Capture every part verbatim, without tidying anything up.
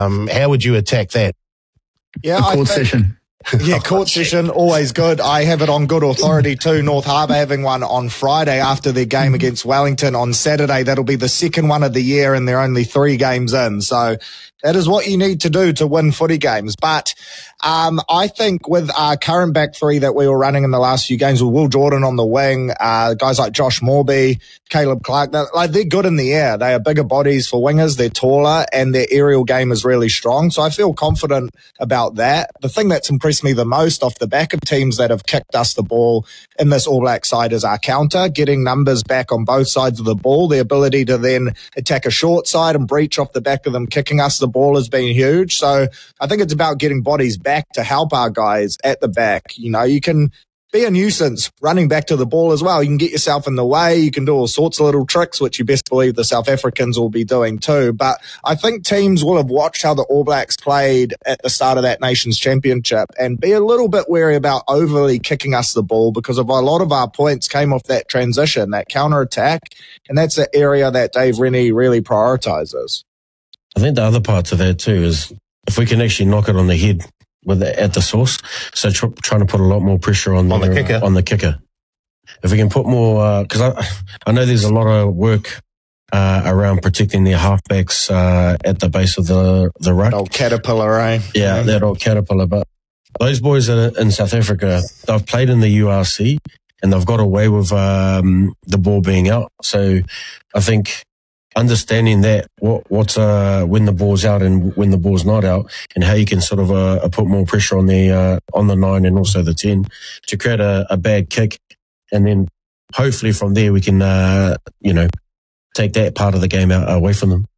Um, how would you attack that? Yeah, the court I think, session. Yeah, court session, always good. I have it on good authority too. North Harbour having one on Friday after their game against Wellington on Saturday. That'll be the second one of the year, and they're only three games in. So that is what you need to do to win footy games. But um, I think with our current back three that we were running in the last few games, with Will Jordan on the wing, uh, guys like Josh Morby, Caleb Clark, they're, like, they're good in the air. They are bigger bodies for wingers. They're taller, and their aerial game is really strong. So I feel confident about that. The thing that's impressed me the most off the back of teams that have kicked us the ball in this All Black side is our counter, getting numbers back on both sides of the ball. The ability to then attack a short side and breach off the back of them, kicking us the ball has been huge. So I think it's about getting bodies back to help our guys at the back. You know, you can be a nuisance running back to the ball as well. You can get yourself in the way. You can do all sorts of little tricks, which you best believe the South Africans will be doing too. But I think teams will have watched how the All Blacks played at the start of that Nations Championship and be a little bit wary about overly kicking us the ball, because of a lot of our points came off that transition, that counter-attack, and that's the area that Dave Rennie really prioritises. I think the other part to that too is if we can actually knock it on the head with the, at the source, so tr- trying to put a lot more pressure on, on the, the kicker. Uh, on the kicker. If we can put more, because uh, I I know there's a lot of work uh, around protecting their halfbacks uh, at the base of the the ruck. Old caterpillar, eh? Yeah, mm-hmm. That old caterpillar. But those boys in, in South Africa, they've played in the U R C and they've got away with um, the ball being out. So I think understanding that, what what's uh, when the ball's out and when the ball's not out, and how you can sort of uh, put more pressure on the uh, on the nine and also the ten to create a, a bad kick, and then hopefully from there we can uh, you know take that part of the game out away from them.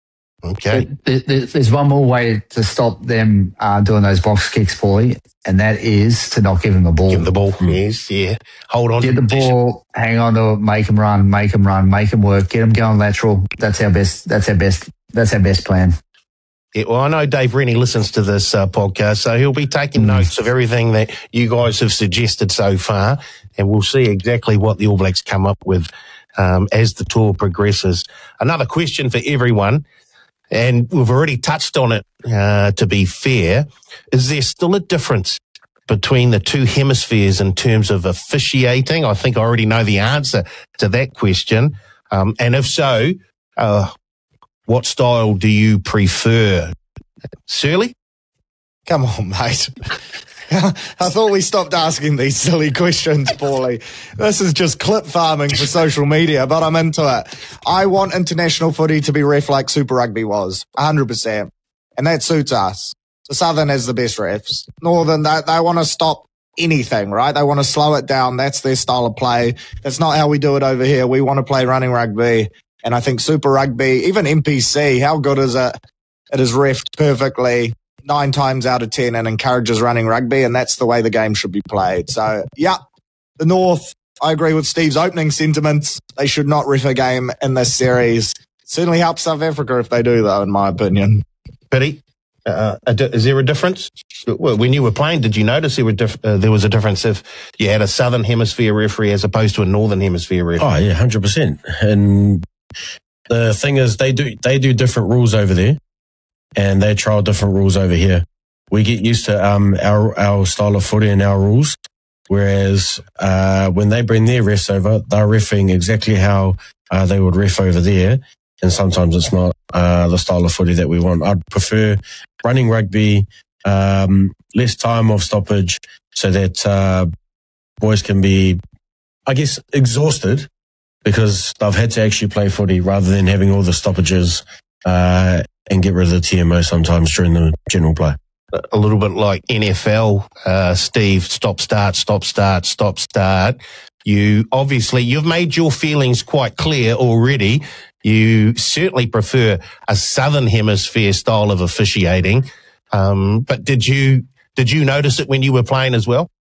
Okay. There, there, there's one more way to stop them uh, doing those box kicks, Paulie, and that is to not give them the ball. Give them the ball, yes, yeah. Hold on. Get the ball, hang on to it, make them run, make them run, make them work, get them going lateral. That's our best. That's our best. That's our best plan. Yeah, well, I know Dave Rennie listens to this uh, podcast, so he'll be taking mm. notes of everything that you guys have suggested so far, and we'll see exactly what the All Blacks come up with um, as the tour progresses. Another question for everyone. And we've already touched on it, uh, to be fair. Is there still a difference between the two hemispheres in terms of officiating? I think I already know the answer to that question. Um, and if so, uh, what style do you prefer? Surly? Come on, mate. I thought we stopped asking these silly questions, Paulie. This is just clip farming for social media, but I'm into it. I want international footy to be ref like Super Rugby was, one hundred percent. And that suits us. The Southern has the best refs. Northern, they, they want to stop anything, right? They want to slow it down. That's their style of play. That's not how we do it over here. We want to play running rugby. And I think Super Rugby, even N P C, how good is it? It is refed perfectly nine times out of ten and encourages running rugby, and that's the way the game should be played. So, yeah, the North, I agree with Steve's opening sentiments. They should not ref a game in this series. It certainly helps South Africa if they do, though, in my opinion. Pity, uh, is there a difference? When you were playing, did you notice there, were dif- uh, there was a difference if you had a Southern Hemisphere referee as opposed to a Northern Hemisphere referee? Oh, yeah, one hundred percent. And the thing is, they do they do different rules over there, and they trial different rules over here. We get used to um, our our style of footy and our rules, whereas uh, when they bring their refs over, they're reffing exactly how uh, they would ref over there, and sometimes it's not uh, the style of footy that we want. I'd prefer running rugby, um, less time of stoppage, so that uh, boys can be, I guess, exhausted because they've had to actually play footy rather than having all the stoppages uh, and get rid of the T M O sometimes during the general play. A little bit like N F L, uh, Steve, stop, start, stop, start, stop, start. You obviously, you've made your feelings quite clear already. You certainly prefer a Southern Hemisphere style of officiating. Um, but did you, did you notice it when you were playing as well?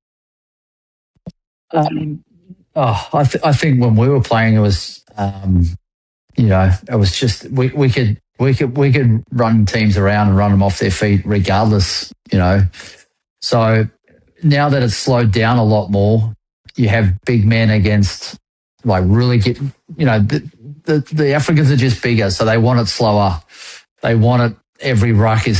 Um, oh, I, th- I think when we were playing, it was, um, you know, it was just, we, we could, We could we could run teams around and run them off their feet regardless, you know. So now that it's slowed down a lot more, you have big men against, like, really get, you know, the, the, the Africans are just bigger, so they want it slower. They want it, every ruck is